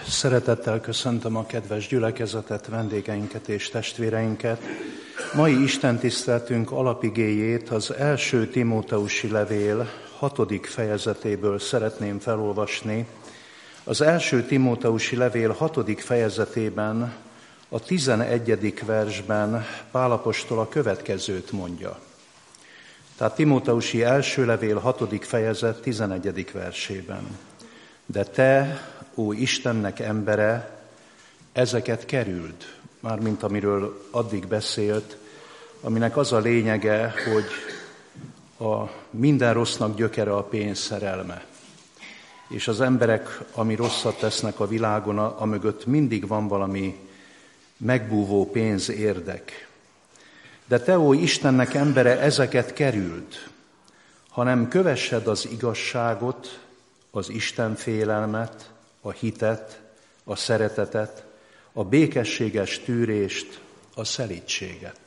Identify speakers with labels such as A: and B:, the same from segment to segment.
A: Szeretettel köszöntöm a kedves gyülekezetet, vendégeinket és testvéreinket. Mai istentiszteletünk alapigéjét az első Timóteusi levél 6. fejezetéből szeretném felolvasni. Az első Timóteusi levél 6. fejezetében, a 11. versben Pál apostol a következőt mondja. Tehát Timóteusi első levél 6. fejezet 11. versében. De te, ó Istennek embere, ezeket kerüld, mármint amiről addig beszélt, aminek az a lényege, hogy a minden rossznak gyökere a pénz szerelme. És az emberek, ami rosszat tesznek a világon, amögött mindig van valami megbúvó pénz érdek. De te, ó Istennek embere, ezeket kerüld, hanem kövessed az igazságot, az Isten félelmet, a hitet, a szeretetet, a békességes tűrést, a szelídséget.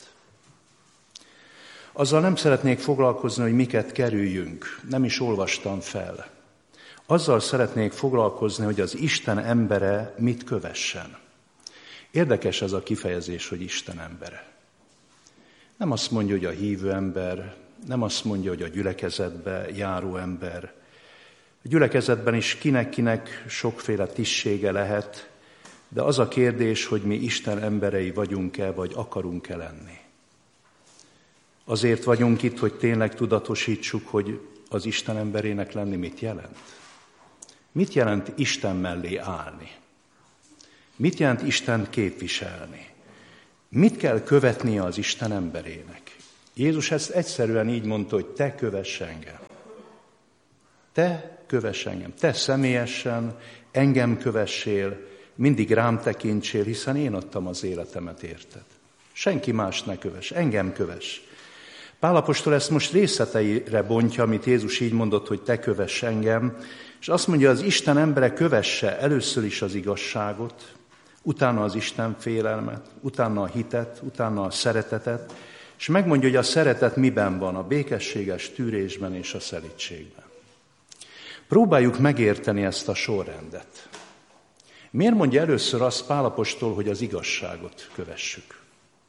A: Azzal nem szeretnék foglalkozni, hogy miket kerüljünk, nem is olvastam fel. Azzal szeretnék foglalkozni, hogy az Isten embere mit kövessen. Érdekes ez a kifejezés, hogy Isten embere. Nem azt mondja, hogy a hívő ember, nem azt mondja, hogy a gyülekezetbe járó ember. A gyülekezetben is kinek-kinek sokféle tisztsége lehet, de az a kérdés, hogy mi Isten emberei vagyunk-e, vagy akarunk-e lenni. Azért vagyunk itt, hogy tényleg tudatosítsuk, hogy az Isten emberének lenni mit jelent. Mit jelent Isten mellé állni? Mit jelent Istent képviselni? Mit kell követnie az Isten emberének? Jézus ezt egyszerűen így mondta, hogy te kövess engem. Te kövess engem. Te személyesen engem kövessél, mindig rám tekintsél, hiszen én adtam az életemet érted. Senki más ne kövess, engem kövess. Pál apostol ezt most részleteire bontja, amit Jézus így mondott, hogy te kövess engem, és azt mondja, az Isten embere kövesse először is az igazságot, utána az Isten félelmet, utána a hitet, utána a szeretetet, és megmondja, hogy a szeretet miben van, a békességes tűrésben és a szelídségben. Próbáljuk megérteni ezt a sorrendet. Miért mondja először azt Pál apostol, hogy az igazságot kövessük?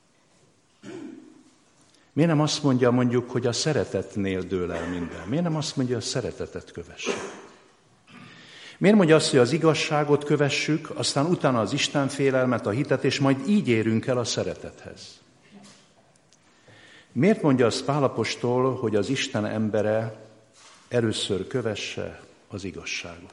A: Miért nem azt mondja mondjuk, hogy a szeretetnél dől el minden? Miért nem azt mondja, hogy a szeretetet kövessük? Miért mondja azt, hogy az igazságot kövessük, aztán utána az Isten félelmet, a hitet, és majd így érünk el a szeretethez? Miért mondja azt Pál apostol, hogy az Isten embere először kövesse az igazságot?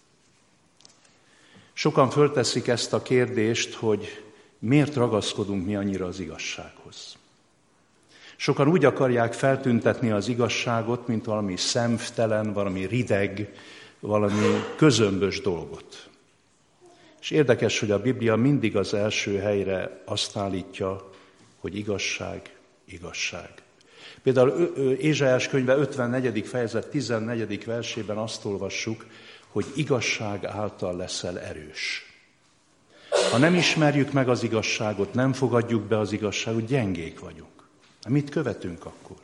A: Sokan fölteszik ezt a kérdést, hogy miért ragaszkodunk mi annyira az igazsághoz. Sokan úgy akarják feltüntetni az igazságot, mint valami szemtelen, valami rideg, valami közömbös dolgot. És érdekes, hogy a Biblia mindig az első helyre azt állítja, hogy igazság, igazság. Például Ézsaiás könyve 54. fejezet 14. versében azt olvassuk, hogy igazság által leszel erős. Ha nem ismerjük meg az igazságot, nem fogadjuk be az igazságot, gyengék vagyunk. Mit követünk akkor?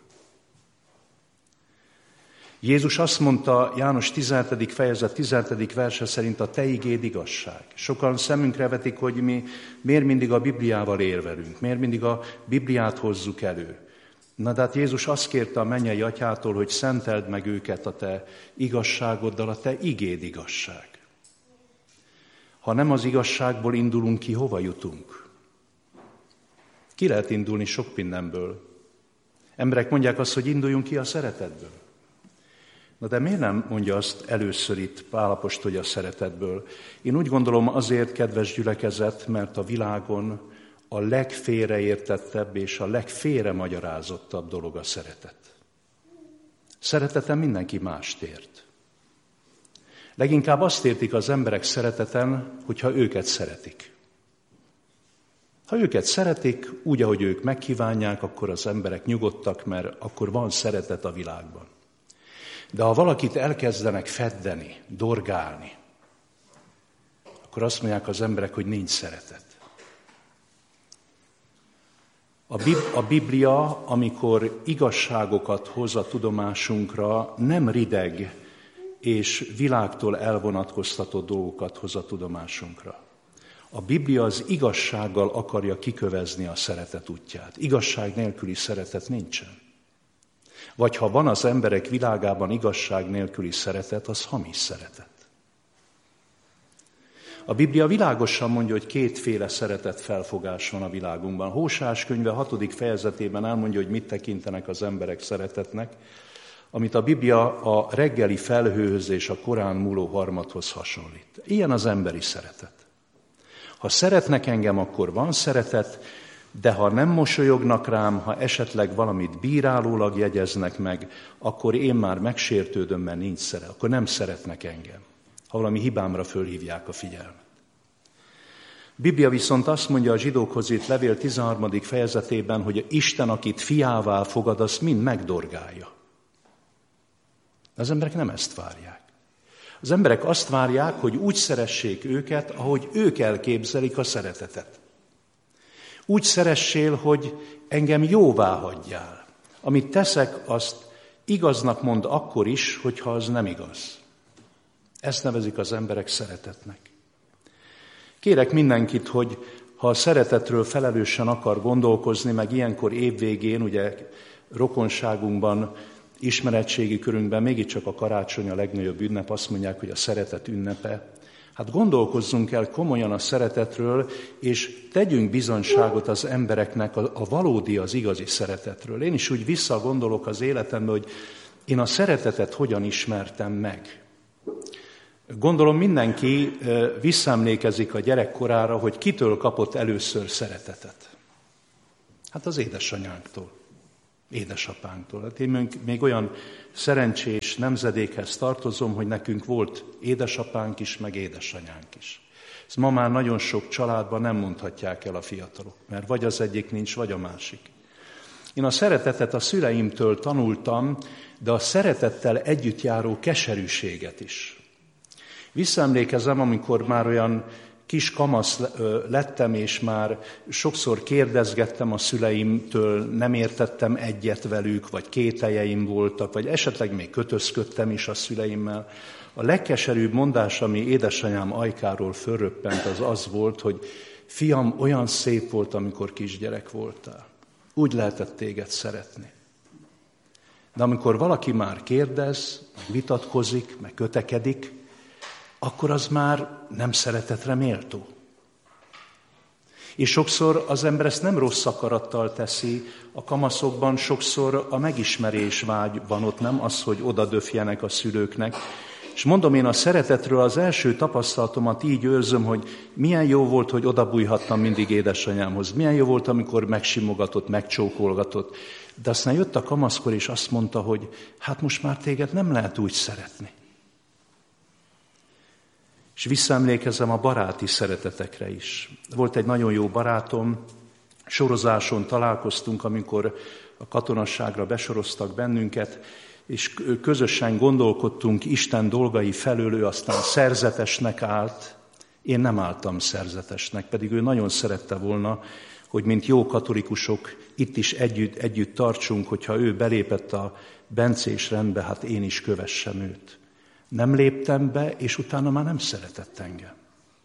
A: Jézus azt mondta, János 17. fejezet 17. verse szerint a te igéd igazság. Sokan szemünkre vetik, hogy mi miért mindig a Bibliával érvelünk, miért mindig a Bibliát hozzuk elő. Na de hát Jézus azt kérte a mennyei atyától, hogy szenteld meg őket a te igazságoddal, a te igéd igazság. Ha nem az igazságból indulunk ki, hova jutunk? Ki lehet indulni sok mindenből. Emberek mondják azt, hogy induljunk ki a szeretetből. Na de miért nem mondja azt először itt Pál apostol, hogy a szeretetből? Én úgy gondolom azért, kedves gyülekezet, mert a világon a legfélreértettebb és a legfélremagyarázottabb dolog a szeretet. Szereteten mindenki mást ért. Leginkább azt értik az emberek szereteten, hogyha őket szeretik. Ha őket szeretik, úgy, ahogy ők megkívánják, akkor az emberek nyugodtak, mert akkor van szeretet a világban. De ha valakit elkezdenek feddeni, dorgálni, akkor azt mondják az emberek, hogy nincs szeretet. A Biblia, amikor igazságokat hoz a tudomásunkra, nem rideg és világtól elvonatkoztató dolgokat hoz a tudomásunkra. A Biblia az igazsággal akarja kikövezni a szeretet útját. Igazság nélküli szeretet nincsen. Vagy ha van az emberek világában igazság nélküli szeretet, az hamis szeretet. A Biblia világosan mondja, hogy kétféle szeretet felfogás van a világunkban. Hóseás könyve 6. fejezetében elmondja, hogy mit tekintenek az emberek szeretetnek, amit a Biblia a reggeli felhőhöz és a korán múló harmathoz hasonlít. Ilyen az emberi szeretet. Ha szeretnek engem, akkor van szeretet, de ha nem mosolyognak rám, ha esetleg valamit bírálólag jegyeznek meg, akkor én már megsértődöm, mert nincs szeretet. Akkor nem szeretnek engem, ha valami hibámra fölhívják a figyelmet. Biblia viszont azt mondja a zsidókhoz írt levél 13. fejezetében, hogy Isten, akit fiává fogad, azt mind megdorgálja. Az emberek nem ezt várják. Az emberek azt várják, hogy úgy szeressék őket, ahogy ők elképzelik a szeretetet. Úgy szeressél, hogy engem jóvá hagyjál. Amit teszek, azt igaznak mond akkor is, hogyha az nem igaz. Ezt nevezik az emberek szeretetnek. Kérek mindenkit, hogy ha a szeretetről felelősen akar gondolkozni, meg ilyenkor évvégén, ugye rokonságunkban, ismeretségi körünkben mégiscsak a karácsony a legnagyobb ünnep, azt mondják, hogy a szeretet ünnepe. Hát gondolkozzunk el komolyan a szeretetről, és tegyünk bizonyságot az embereknek a valódi, az igazi szeretetről. Én is úgy visszagondolok az életembe, hogy én a szeretetet hogyan ismertem meg. Gondolom mindenki visszaemlékezik a gyerekkorára, hogy kitől kapott először szeretetet. Hát az édesanyánktól, édesapánktól. Hát én még olyan szerencsés nemzedékhez tartozom, hogy nekünk volt édesapánk is, meg édesanyánk is. Ezt ma már nagyon sok családban nem mondhatják el a fiatalok, mert vagy az egyik nincs, vagy a másik. Én a szeretetet a szüleimtől tanultam, de a szeretettel együtt járó keserűséget is. Visszaemlékezem, amikor már olyan kis kamasz lettem, és már sokszor kérdezgettem a szüleimtől, nem értettem egyet velük, vagy kételjeim voltak, vagy esetleg még kötözködtem is a szüleimmel. A legkeserűbb mondás, ami édesanyám ajkáról fölröppent, az az volt, hogy fiam, olyan szép volt, amikor kisgyerek voltál. Úgy lehetett téged szeretni. De amikor valaki már kérdez, meg vitatkozik, meg kötekedik, akkor az már nem szeretetre méltó. És sokszor az ember ezt nem rossz akarattal teszi, a kamaszokban sokszor a megismerés vágy van ott, nem az, hogy oda döfjenek a szülőknek. És mondom, én a szeretetről az első tapasztalatomat így őrzöm, hogy milyen jó volt, hogy odabújhattam mindig édesanyámhoz. Milyen jó volt, amikor megsimogatott, megcsókolgatott. De aztán jött a kamaszkor, és azt mondta, hogy hát most már téged nem lehet úgy szeretni. És visszaemlékezem a baráti szeretetekre is. Volt egy nagyon jó barátom, sorozáson találkoztunk, amikor a katonasságra besoroztak bennünket, és közösen gondolkodtunk Isten dolgai felől, ő aztán szerzetesnek állt. Én nem álltam szerzetesnek, pedig ő nagyon szerette volna, hogy mint jó katolikusok itt is együtt tartsunk, hogyha ő belépett a bencés rendbe, hát én is kövessem őt. Nem léptem be, és utána már nem szeretett engem.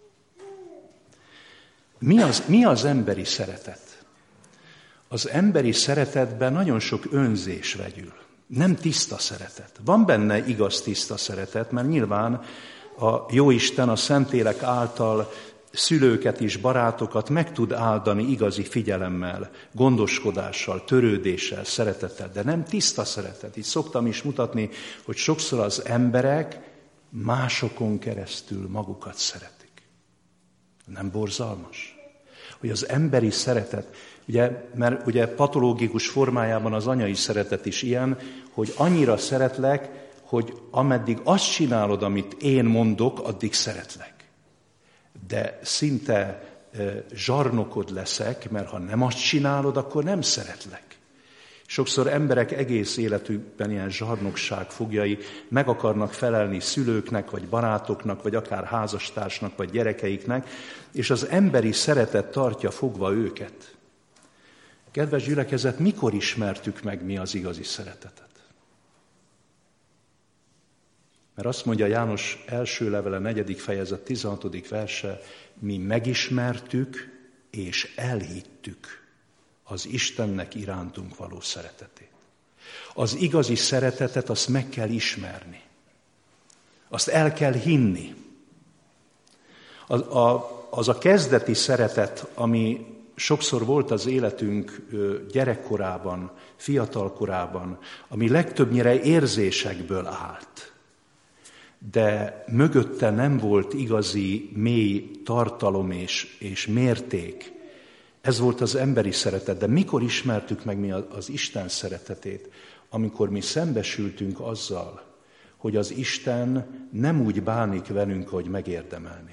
A: Mi az emberi szeretet? Az emberi szeretetben nagyon sok önzés vegyül. Nem tiszta szeretet. Van benne igaz tiszta szeretet, mert nyilván a Jóisten a Szentlélek által szülőket és barátokat meg tud áldani igazi figyelemmel, gondoskodással, törődéssel, szeretettel, de nem tiszta szeretet. Így szoktam is mutatni, hogy sokszor az emberek másokon keresztül magukat szeretik. Nem borzalmas? Hogy az emberi szeretet, mert ugye patológikus formájában az anyai szeretet is ilyen, hogy annyira szeretlek, hogy ameddig azt csinálod, amit én mondok, addig szeretlek. De szinte zsarnokod leszek, mert ha nem azt csinálod, akkor nem szeretlek. Sokszor emberek egész életükben ilyen zsarnokság fogjai, meg akarnak felelni szülőknek, vagy barátoknak, vagy akár házastársnak, vagy gyerekeiknek, és az emberi szeretet tartja fogva őket. Kedves gyülekezet, mikor ismertük meg mi az igazi szeretetet? Mert azt mondja János első levele 4. fejezet 16. verse, mi megismertük és elhittük az Istennek irántunk való szeretetét. Az igazi szeretetet azt meg kell ismerni. Azt el kell hinni. Az a kezdeti szeretet, ami sokszor volt az életünk gyerekkorában, fiatalkorában, ami legtöbbnyire érzésekből állt, de mögötte nem volt igazi, mély tartalom és mérték. Ez volt az emberi szeretet. De mikor ismertük meg mi az Isten szeretetét? Amikor mi szembesültünk azzal, hogy az Isten nem úgy bánik velünk, hogy megérdemelnénk.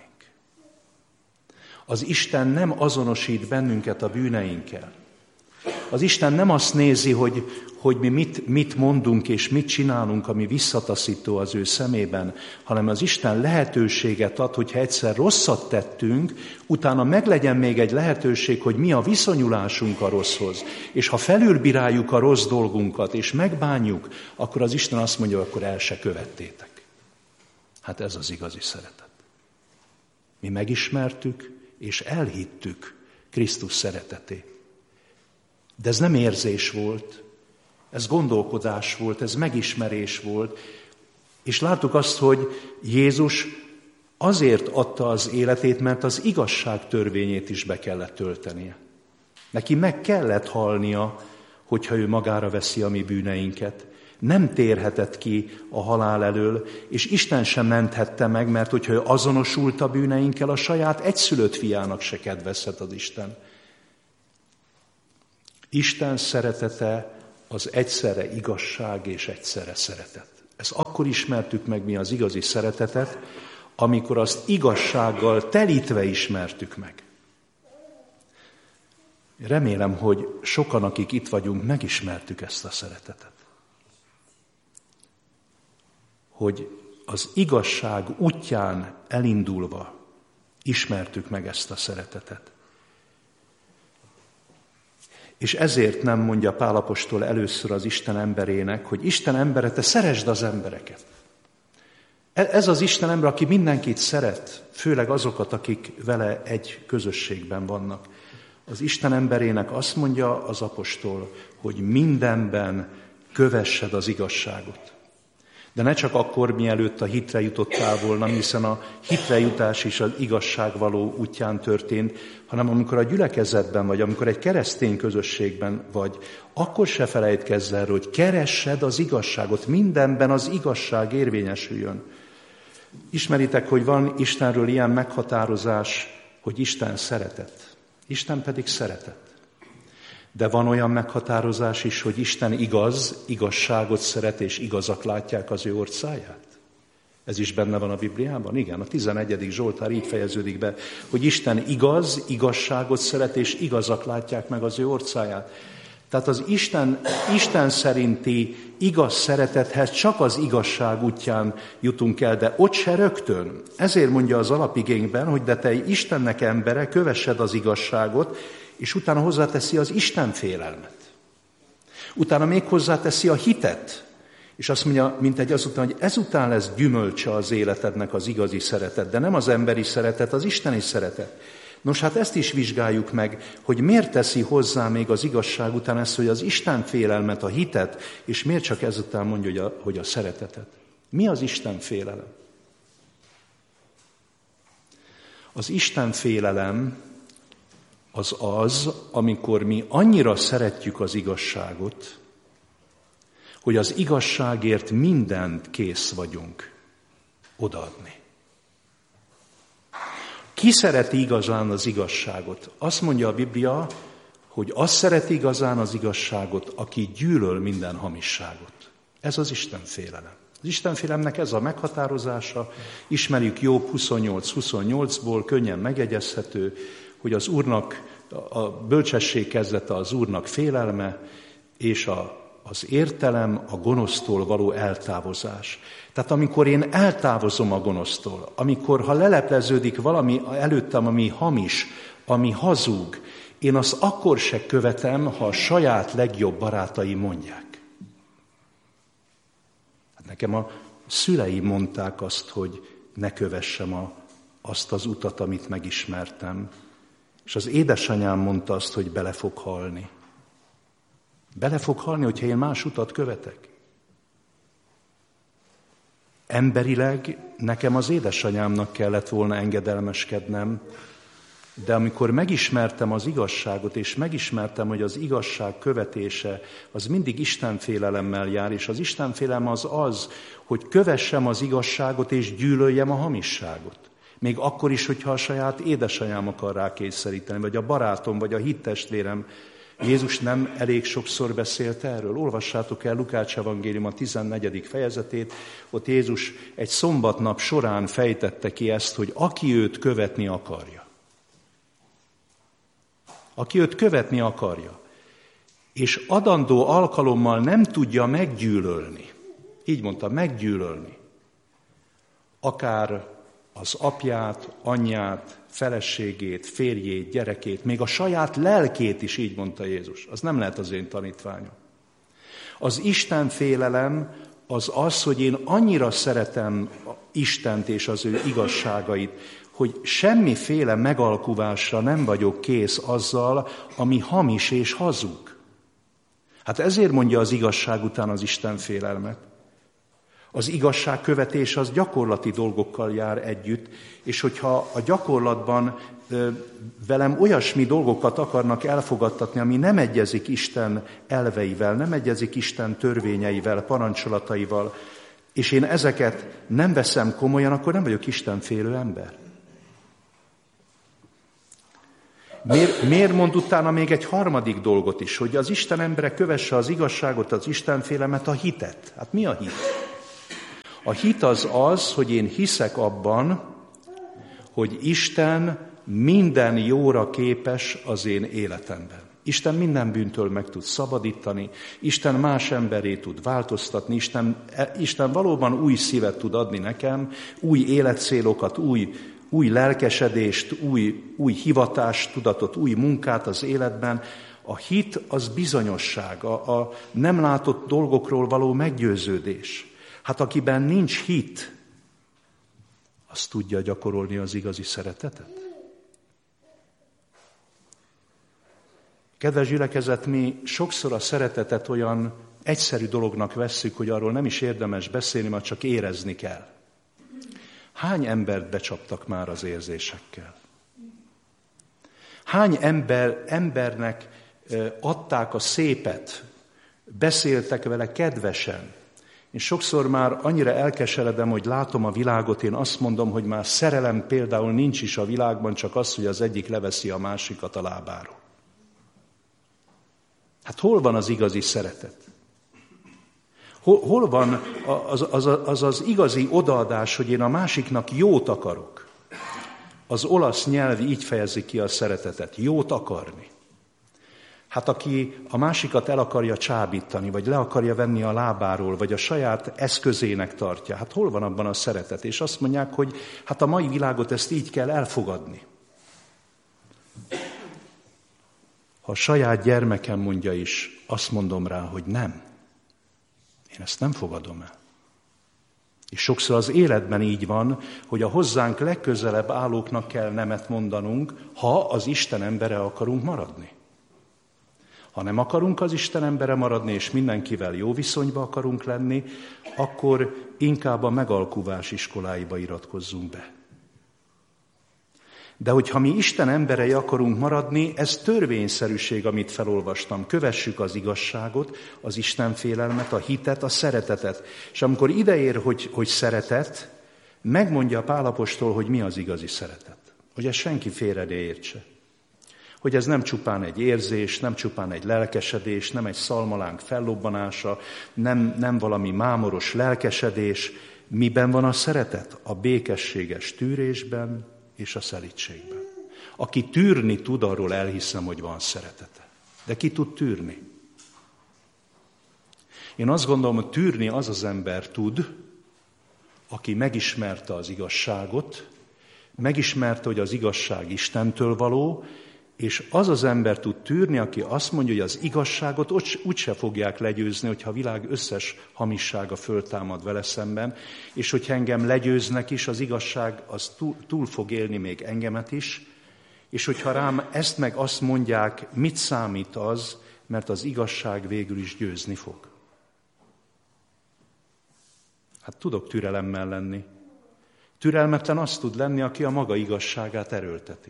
A: Az Isten nem azonosít bennünket a bűneinkkel. Az Isten nem azt nézi, hogy mi mit mondunk és mit csinálunk, ami visszataszító az ő szemében, hanem az Isten lehetőséget ad, hogyha egyszer rosszat tettünk, utána meglegyen még egy lehetőség, hogy mi a viszonyulásunk a rosszhoz. És ha felülbíráljuk a rossz dolgunkat, és megbánjuk, akkor az Isten azt mondja, hogy akkor el se követtétek. Hát ez az igazi szeretet. Mi megismertük, és elhittük Krisztus szeretetét. De ez nem érzés volt, ez gondolkodás volt, ez megismerés volt, és láttuk azt, hogy Jézus azért adta az életét, mert az igazság törvényét is be kellett töltenie. Neki meg kellett halnia, hogyha ő magára veszi a mi bűneinket. Nem térhetett ki a halál elől, és Isten sem menthette meg, mert hogyha ő azonosult a bűneinkkel, a saját egyszülött fiának se kedvezhet az Isten. Isten szeretete az egyszerre igazság és egyszerre szeretet. Ezt akkor ismertük meg mi az igazi szeretetet, amikor azt igazsággal telítve ismertük meg. Remélem, hogy sokan, akik itt vagyunk, megismertük ezt a szeretetet. Hogy az igazság útján elindulva ismertük meg ezt a szeretetet. És ezért nem mondja Pál apostol először az Isten emberének, hogy Isten embere, te szeresd az embereket. Ez az Isten ember, aki mindenkit szeret, főleg azokat, akik vele egy közösségben vannak. Az Isten emberének azt mondja az apostol, hogy mindenben kövessed az igazságot. De ne csak akkor, mielőtt a hitre jutottál volna, hiszen a hitre jutás is az igazság való útján történt, hanem amikor a gyülekezetben vagy, amikor egy keresztény közösségben vagy, akkor se felejtkezz el, hogy keressed az igazságot, mindenben az igazság érvényesüljön. Ismeritek, hogy van Istenről ilyen meghatározás, hogy Isten szeretet. Isten pedig szeretet. De van olyan meghatározás is, hogy Isten igaz, igazságot szeret, és igazak látják az ő orcáját. Ez is benne van a Bibliában? Igen, a 11. Zsoltár így fejeződik be, hogy Isten igaz, igazságot szeret, és igazak látják meg az ő orcáját. Tehát az Isten szerinti igaz szeretethez csak az igazság útján jutunk el, de ott se rögtön. Ezért mondja az alapigényben, hogy de te Istennek embere, kövessed az igazságot, és utána hozzáteszi az Isten félelmet. Utána még hozzáteszi a hitet, és azt mondja, mintegy azután, hogy ezután lesz gyümölcse az életednek az igazi szeretet, de nem az emberi szeretet, az isteni szeretet. Nos, hát ezt is vizsgáljuk meg, hogy miért teszi hozzá még az igazság után ezt, hogy az Isten félelmet, a hitet, és miért csak ezután mondja, hogy a szeretetet. Mi az Isten félelem? Az Isten félelem az, amikor mi annyira szeretjük az igazságot, hogy az igazságért mindent kész vagyunk odaadni. Ki szereti igazán az igazságot? Azt mondja a Biblia, hogy azt szereti igazán az igazságot, aki gyűlöl minden hamisságot. Ez az Isten félelem. Az Isten félelemnek ez a meghatározása, ismerjük Jobb 28:28-ból, könnyen megjegyezhető, hogy az Úrnak, a bölcsesség kezdete az Úrnak félelme, és az értelem a gonosztól való eltávozás. Tehát amikor én eltávozom a gonosztól, amikor ha lelepleződik valami előttem, ami hamis, ami hazug, én azt akkor se követem, ha a saját legjobb barátai mondják. Hát nekem szüleim mondták azt, hogy ne kövessem azt az utat, amit megismertem. És az édesanyám mondta azt, hogy bele fog halni. Bele fog halni, hogyha én más utat követek. Emberileg nekem az édesanyámnak kellett volna engedelmeskednem, de amikor megismertem az igazságot, és megismertem, hogy az igazság követése az mindig istenfélelemmel jár, és az istenfélelem az, hogy kövessem az igazságot, és gyűlöljem a hamisságot. Még akkor is, hogyha a saját édesanyám akar rá kényszeríteni, vagy a barátom, vagy a hittestvérem. Jézus nem elég sokszor beszélt erről? Olvassátok el Lukács evangélium a 14. fejezetét, ott Jézus egy szombatnap során fejtette ki ezt, hogy aki őt követni akarja. Aki őt követni akarja, és adandó alkalommal nem tudja meggyűlölni, így mondta, meggyűlölni, akár az apját, anyját, feleségét, férjét, gyerekét, még a saját lelkét is, így mondta Jézus. Az nem lehet az én tanítványom. Az Istenfélelem az, hogy én annyira szeretem Istent és az ő igazságait, hogy semmiféle megalkuvásra nem vagyok kész azzal, ami hamis és hazug. Hát ezért mondja az igazság után az Istenfélelmet. Az igazságkövetés az gyakorlati dolgokkal jár együtt, és hogyha a gyakorlatban velem olyasmi dolgokat akarnak elfogadtatni, ami nem egyezik Isten elveivel, nem egyezik Isten törvényeivel, parancsolataival, és én ezeket nem veszem komolyan, akkor nem vagyok istenfélő ember. Miért mond utána még egy harmadik dolgot is, hogy az Isten embere kövesse az igazságot, az Istenfélelmet, a hitet. Hát mi a hit? A hit az, hogy én hiszek abban, hogy Isten minden jóra képes az én életemben. Isten minden bűntől meg tud szabadítani, Isten más emberét tud változtatni, Isten valóban új szívet tud adni nekem, új életcélokat, új lelkesedést, új hivatást, tudatot, új munkát az életben. A hit az bizonyosság, a nem látott dolgokról való meggyőződés. Hát akiben nincs hit, az tudja gyakorolni az igazi szeretetet? Kedves gyülekezet, mi sokszor a szeretetet olyan egyszerű dolognak vesszük, hogy arról nem is érdemes beszélni, mert csak érezni kell. Hány embert becsaptak már az érzésekkel? Hány embernek adták a szépet, beszéltek vele kedvesen? Én sokszor már annyira elkeseredem, hogy látom a világot, én azt mondom, hogy már szerelem például nincs is a világban, csak az, hogy az egyik leveszi a másikat a lábáról. Hát hol van az igazi szeretet? Hol van az igazi odaadás, hogy én a másiknak jót akarok? Az olasz nyelv így fejezi ki a szeretetet, jót akarni. Hát aki a másikat el akarja csábítani, vagy le akarja venni a lábáról, vagy a saját eszközének tartja, hát hol van abban a szeretet? És azt mondják, hogy hát a mai világot ezt így kell elfogadni. Ha a saját gyermekem mondja is, azt mondom rá, hogy nem. Én ezt nem fogadom el. És sokszor az életben így van, hogy a hozzánk legközelebb állóknak kell nemet mondanunk, ha az Isten embere akarunk maradni. Ha nem akarunk az Isten embere maradni, és mindenkivel jó viszonyba akarunk lenni, akkor inkább a megalkuvás iskoláiba iratkozzunk be. De hogyha mi Isten emberei akarunk maradni, ez törvényszerűség, amit felolvastam. Kövessük az igazságot, az Istenfélelmet, a hitet, a szeretetet. És amikor ideér, hogy szeretet, megmondja Pál apostol, hogy mi az igazi szeretet. Hogy ezt senki félre ne értse. Hogy ez nem csupán egy érzés, nem csupán egy lelkesedés, nem egy szalmalánk fellobbanása, nem valami mámoros lelkesedés. Miben van a szeretet? A békességes tűrésben és a szelídségben. Aki tűrni tud, arról elhiszem, hogy van szeretete. De ki tud tűrni? Én azt gondolom, hogy tűrni az az ember tud, aki megismerte az igazságot, megismerte, hogy az igazság Istentől való, És az az ember tud tűrni, aki azt mondja, hogy az igazságot úgyse fogják legyőzni, hogyha a világ összes hamissága föltámad vele szemben, és hogyha engem legyőznek is, az igazság az túl fog élni még engemet is, és hogyha rám ezt meg azt mondják, mit számít az, mert az igazság végül is győzni fog. Hát tudok türelemmel lenni. Türelmetlen az tud lenni, aki a maga igazságát erőlteti.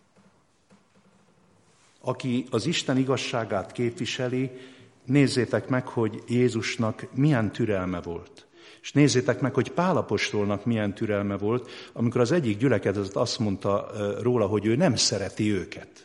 A: Aki az Isten igazságát képviseli, nézzétek meg, hogy Jézusnak milyen türelme volt. És nézzétek meg, hogy Pál apostolnak milyen türelme volt, amikor az egyik gyülekezet azt mondta róla, hogy ő nem szereti őket.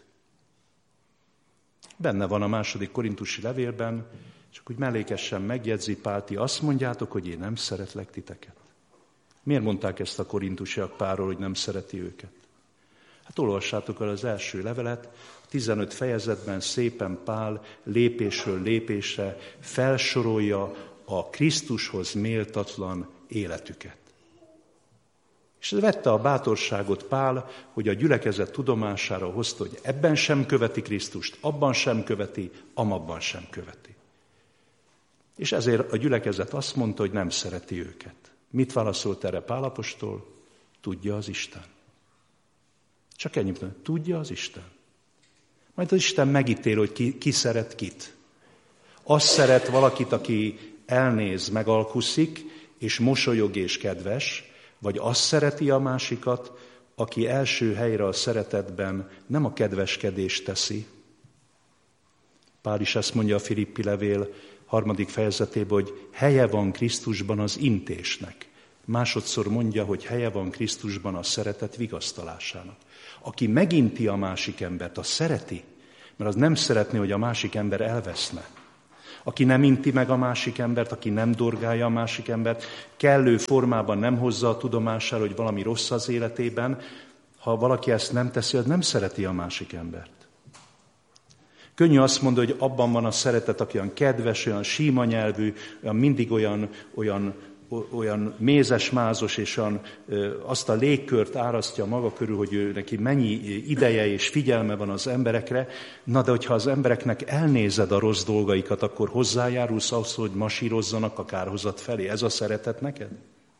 A: Benne van a 2. Korintusi levélben, csak úgy mellékesen megjegyzi Pál, ti azt mondjátok, hogy én nem szeretlek titeket. Miért mondták ezt a korintusiak Pálról, hogy nem szereti őket? Hát olvassátok el az első levelet, 15 fejezetben szépen Pál lépésről lépésre felsorolja a Krisztushoz méltatlan életüket. És vette a bátorságot Pál, hogy a gyülekezet tudomására hozta, hogy ebben sem követi Krisztust, abban sem követi, amabban sem követi. És ezért a gyülekezet azt mondta, hogy nem szereti őket. Mit válaszolt erre Pál apostol? Tudja az Isten. Csak ennyit mondja, tudja az Isten. Majd az Isten megítél, hogy ki szeret kit. Azt szeret valakit, aki elnéz, megalkuszik, és mosolyog és kedves, vagy azt szereti a másikat, aki első helyre a szeretetben nem a kedveskedést teszi. Pál is ezt mondja a Filippi levél 3. fejezetében, hogy helye van Krisztusban az intésnek. Másodszor mondja, hogy helye van Krisztusban a szeretet vigasztalásának. Aki meginti a másik embert, az szereti, mert az nem szeretné, hogy a másik ember elveszne. Aki nem inti meg a másik embert, aki nem dorgálja a másik embert, kellő formában nem hozza a tudomására, hogy valami rossz az életében, ha valaki ezt nem teszi, az nem szereti a másik embert. Könnyű azt mondani, hogy abban van a szeretet, aki olyan kedves, olyan síma nyelvű, olyan mindig olyan mézes-mázos, és azt a légkört árasztja maga körül, hogy ő neki mennyi ideje és figyelme van az emberekre. Na de hogyha az embereknek elnézed a rossz dolgaikat, akkor hozzájárulsz ahhoz, hogy masírozzanak a kárhozat felé. Ez a szeretet neked?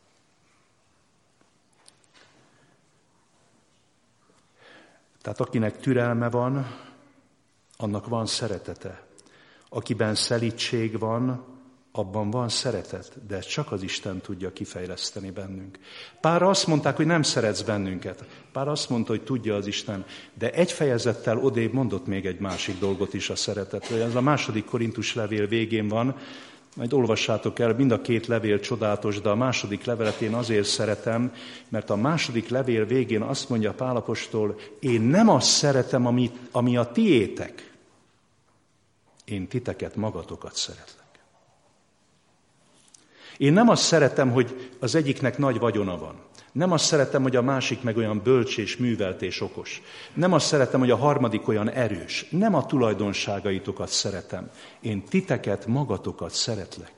A: Tehát akinek türelme van, annak van szeretete. Akiben szelídség van, abban van szeretet, de ezt csak az Isten tudja kifejleszteni bennünk. Párra azt mondták, hogy nem szeretsz bennünket. Pár azt mondta, hogy tudja az Isten, de egy fejezettel odébb mondott még egy másik dolgot is a szeretetről. Ez a 2. Korintus levél végén van, majd olvassátok el, mind a 2 levél csodálatos, de a 2. levelet én azért szeretem, mert a 2. levél végén azt mondja Pál apostol, én nem azt szeretem, ami a tiétek, én titeket, magatokat szeretlek. Én nem azt szeretem, hogy az egyiknek nagy vagyona van. Nem azt szeretem, hogy a másik meg olyan bölcs és művelt és okos. Nem azt szeretem, hogy a harmadik olyan erős. Nem a tulajdonságaitokat szeretem. Én titeket, magatokat szeretlek.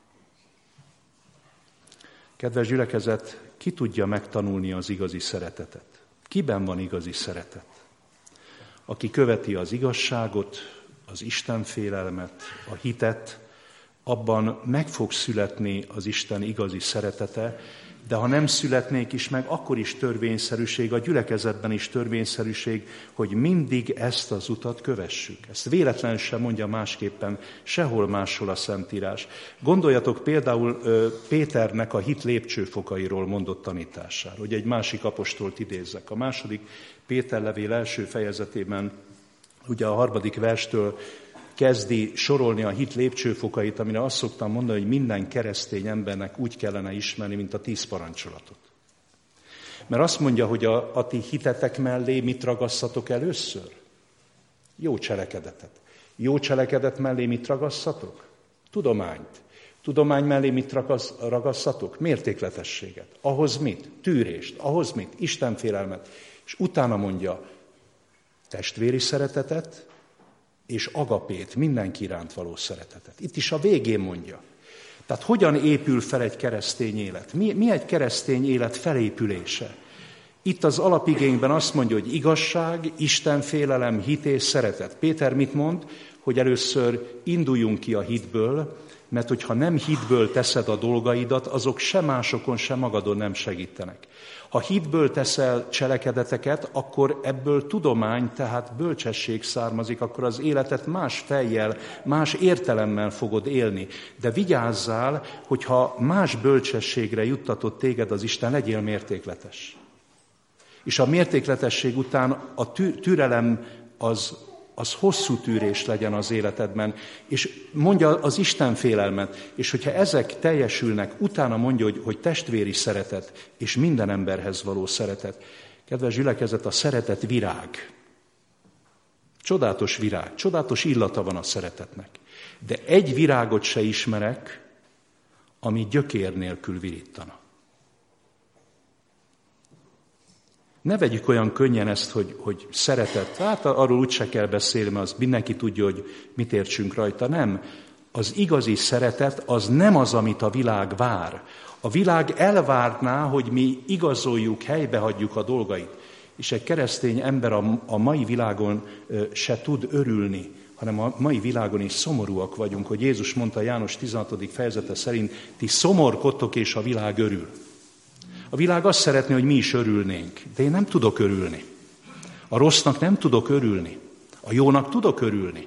A: Kedves gyülekezet, ki tudja megtanulni az igazi szeretetet? Kiben van igazi szeretet? Aki követi az igazságot, az Istenfélelmet, a hitet, abban meg fog születni az Isten igazi szeretete, de ha nem születnék is meg, akkor is törvényszerűség, a gyülekezetben is törvényszerűség, hogy mindig ezt az utat kövessük. Ezt véletlen sem mondja másképpen, sehol máshol a Szentírás. Gondoljatok például Péternek a hit lépcsőfokairól mondott tanítására, hogy egy másik apostolt idézzek. A 2. Péter levél első fejezetében, ugye a 3. verstől kezdi sorolni a hit lépcsőfokait, amire azt szoktam mondani, hogy minden keresztény embernek úgy kellene ismerni, mint a 10 parancsolatot. Mert azt mondja, hogy a ti hitetek mellé mit ragasszatok először? Jó cselekedetet. Jó cselekedet mellé mit ragasszatok? Tudományt. Tudomány mellé mit ragasszatok? Mértékletességet. Ahhoz mit? Tűrést. Ahhoz mit? Istenfélelmet. És utána mondja, testvéri szeretetet, és agapét, mindenki iránt való szeretetet. Itt is a végén mondja. Tehát hogyan épül fel egy keresztény élet? Mi egy keresztény élet felépülése? Itt az alapigényben azt mondja, hogy igazság, Isten félelem, hit és szeretet. Péter mit mond? Hogy először induljunk ki a hitből, mert hogyha nem hitből teszed a dolgaidat, azok sem másokon, sem magadon nem segítenek. Ha hitből teszel cselekedeteket, akkor ebből tudomány, tehát bölcsesség származik, akkor az életet más fejjel, más értelemmel fogod élni. De vigyázzál, hogyha más bölcsességre juttatott téged az Isten, legyél mértékletes. És a mértékletesség után a türelem az hosszú tűrés legyen az életedben, és mondja az Isten félelmet, és hogyha ezek teljesülnek, utána mondja, hogy testvéri szeretet, és minden emberhez való szeretet. Kedves gyülekezet, a szeretet virág. Csodálatos virág, csodálatos illata van a szeretetnek. De egy virágot se ismerek, ami gyökér nélkül virítana. Ne vegyük olyan könnyen ezt, hogy szeretet. Hát arról úgyse kell beszélni, mert az mindenki tudja, hogy mit értsünk rajta. Nem. Az igazi szeretet az nem az, amit a világ vár. A világ elvárná, hogy mi igazoljuk, helybehagyjuk a dolgait. És egy keresztény ember a mai világon se tud örülni, hanem a mai világon is szomorúak vagyunk, hogy Jézus mondta János 16. fejezete szerint, ti szomorkodtok és a világ örül. A világ azt szeretné, hogy mi is örülnénk, de én nem tudok örülni. A rossznak nem tudok örülni, a jónak tudok örülni.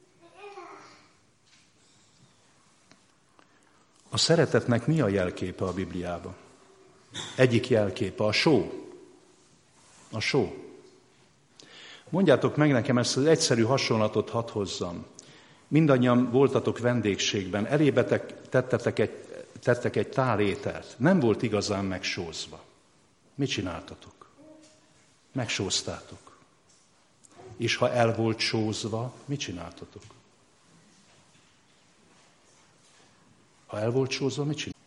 A: A szeretetnek mi a jelképe a Bibliában? Egyik jelképe a só. A só. Mondjátok meg nekem ezt az egyszerű hasonlatot hadd hozzam. Mindannyian voltatok vendégségben, elébe tettek egy tál ételt. Nem volt igazán megsózva. Mit csináltatok? Megsóztátok. És ha el volt sózva, mit csináltatok? Ha el volt sózva, mit csináltatok?